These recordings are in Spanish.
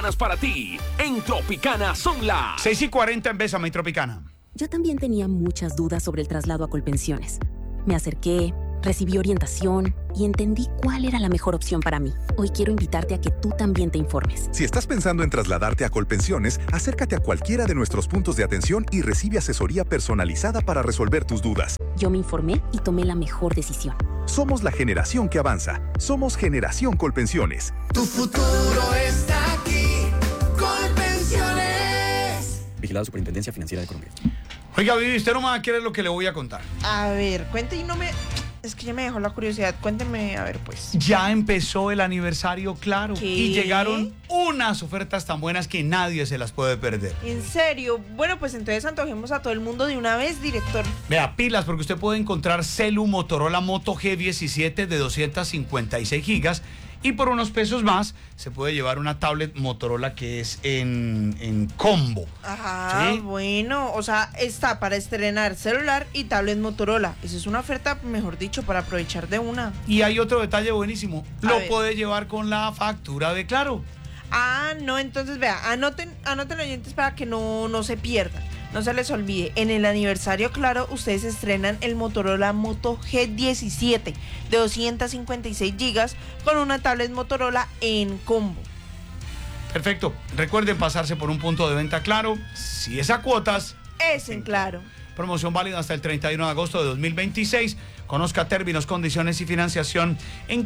Para ti, en Tropicana son las 6:40 en Bésame y Tropicana. Yo también tenía muchas dudas sobre el traslado a Colpensiones. Me acerqué, recibí orientación y entendí cuál era la mejor opción para mí. Hoy quiero invitarte a que tú también te informes. Si estás pensando en trasladarte a Colpensiones, acércate a cualquiera de nuestros puntos de atención y recibe asesoría personalizada para resolver tus dudas. Yo me informé y tomé la mejor decisión. Somos la generación que avanza. Somos Generación Colpensiones. Tu futuro está aquí. Colpensiones. Vigilado Superintendencia Financiera de Colombia. Oiga, Vivi, usted no me va a querer lo que le voy a contar. A ver, cuente y no me... Es que ya me dejó la curiosidad. Cuénteme, a ver, pues. Ya empezó el aniversario, claro. ¿Qué? Y llegaron unas ofertas tan buenas que nadie se las puede perder. ¿En serio? Bueno, pues entonces antojemos a todo el mundo de una vez, director. Vea, pilas, porque usted puede encontrar celu Motorola Moto G17 de 256 gigas. Y por unos pesos más se puede llevar una tablet Motorola que es en combo. Ajá, ¿sí? Bueno, o sea, está para estrenar celular y tablet Motorola. Esa es una oferta, mejor dicho, para aprovechar de una. Y hay otro detalle buenísimo. Lo puede llevar con la factura de Claro. Ah, no, entonces vea, anoten oyentes para que no se pierdan. No se les olvide, en el aniversario Claro, ustedes estrenan el Motorola Moto G17 de 256 gigas con una tablet Motorola en combo. Perfecto. Recuerden pasarse por un punto de venta Claro. Si es a cuotas, es en Claro. Promoción válida hasta el 31 de agosto de 2026. Conozca términos, condiciones y financiación en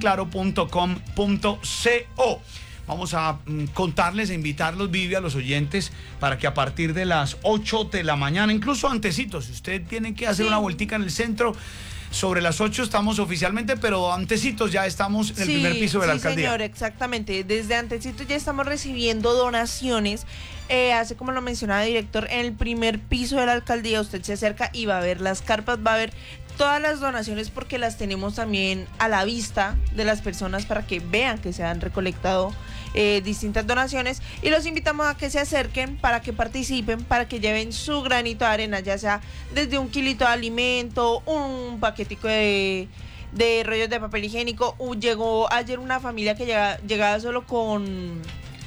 claro.com.co. Vamos a contarles e invitarlos, Vivi, a los oyentes para que a partir de las 8 de la mañana, incluso antecitos, si usted tiene que hacer una vueltica en el centro, sobre las 8 estamos oficialmente, pero antecitos ya estamos en el primer piso de la alcaldía. Sí, señor, exactamente. Desde antecitos ya estamos recibiendo donaciones. Así como lo mencionaba el director, en el primer piso de la alcaldía usted se acerca y va a ver las carpas, va a ver todas las donaciones porque las tenemos también a la vista de las personas para que vean que se han recolectado distintas donaciones, y los invitamos a que se acerquen para que participen, para que lleven su granito de arena, ya sea desde un kilito de alimento, un paquetico de rollos de papel higiénico. Llegó ayer una familia que llegaba solo con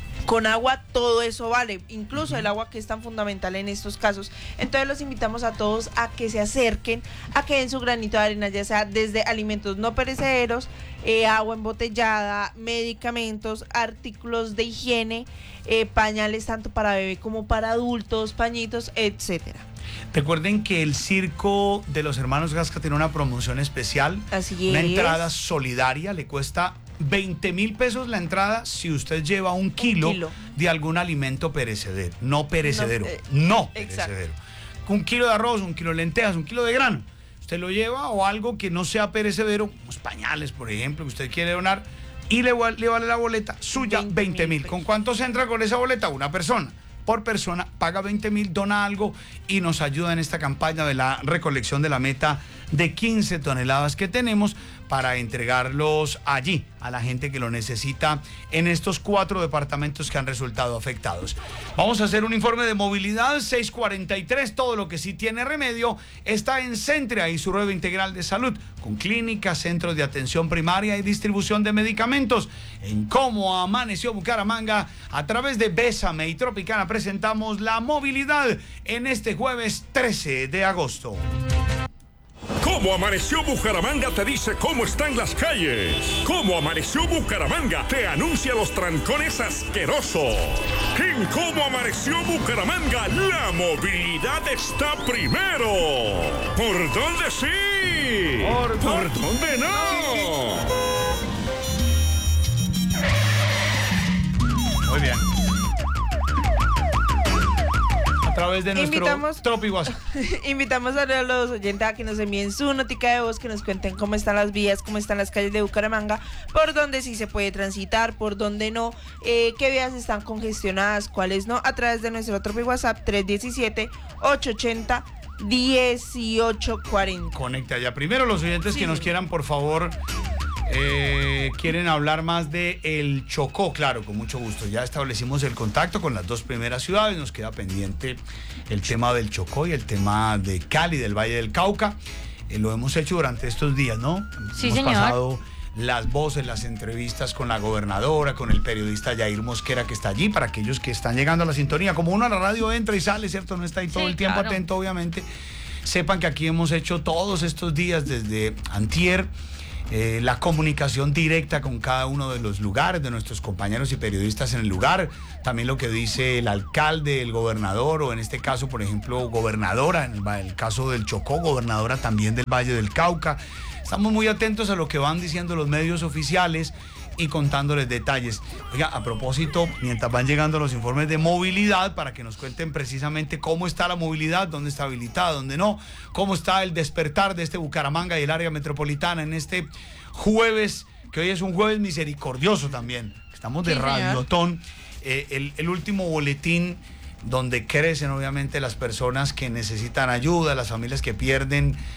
agua, todo eso vale, incluso el agua, que es tan fundamental en estos casos. Entonces los invitamos a todos a que se acerquen, a que den su granito de arena, ya sea desde alimentos no perecederos, agua embotellada, medicamentos, artículos de higiene, pañales tanto para bebé como para adultos, pañitos, etcétera. Recuerden que el circo de los hermanos Gasca tiene una promoción especial. Así una es. Entrada solidaria, le cuesta 20,000 pesos la entrada si usted lleva un kilo de algún alimento perecedero. No perecedero. No perecedero. Un kilo de arroz, un kilo de lentejas, un kilo de grano. Usted lo lleva, o algo que no sea perecedero, unos pañales, por ejemplo, que usted quiere donar, y le vale la boleta suya 20,000. ¿Con cuánto se entra con esa boleta? Una persona. Por persona, paga 20,000, dona algo y nos ayuda en esta campaña de la recolección de la meta de 15 toneladas que tenemos para entregarlos allí a la gente que lo necesita en estos 4 departamentos que han resultado afectados. Vamos a hacer un informe de movilidad, 6:43. Todo lo que sí tiene remedio está en Centria y su red integral de salud, con clínicas, centros de atención primaria y distribución de medicamentos. En Cómo Amaneció Bucaramanga, a través de Bésame y Tropicana, presentamos la movilidad en este jueves 13 de agosto. Cómo Amaneció Bucaramanga te dice cómo están las calles. Cómo Amaneció Bucaramanga te anuncia los trancones asquerosos. En Cómo Amaneció Bucaramanga, la movilidad está primero. ¿Por dónde sí? ¿Por dónde no? Muy bien. A través de nuestro Tropi WhatsApp. Invitamos a los oyentes a que nos envíen su notica de voz, que nos cuenten cómo están las vías, cómo están las calles de Bucaramanga, por dónde sí se puede transitar, por dónde no, qué vías están congestionadas, cuáles no, a través de nuestro Tropi WhatsApp 317-880-1840. Conecta allá. Primero los oyentes que nos quieran, por favor, quieren hablar más de el Chocó. Claro, con mucho gusto. Ya establecimos el contacto con las 2 primeras ciudades. Nos queda pendiente el tema del Chocó y el tema de Cali, del Valle del Cauca. Lo hemos hecho durante estos días, ¿no? Sí, hemos señor. pasado las voces, las entrevistas con la gobernadora, con el periodista Yair Mosquera que está allí, para aquellos que están llegando a la sintonía. Como uno a la radio entra y sale, ¿cierto? No está ahí todo el tiempo atento, obviamente. Sepan que aquí hemos hecho todos estos días, desde antier, la comunicación directa con cada uno de los lugares, de nuestros compañeros y periodistas en el lugar. También lo que dice el alcalde, el gobernador, o en este caso, por ejemplo, gobernadora, en el caso del Chocó, gobernadora también del Valle del Cauca. Estamos muy atentos a lo que van diciendo los medios oficiales y contándoles detalles. Oiga, a propósito, mientras van llegando los informes de movilidad, para que nos cuenten precisamente cómo está la movilidad, dónde está habilitada, dónde no, cómo está el despertar de este Bucaramanga y el área metropolitana en este jueves, que hoy es un jueves misericordioso también. Estamos de radiotón. El último boletín donde crecen obviamente las personas que necesitan ayuda, las familias que pierden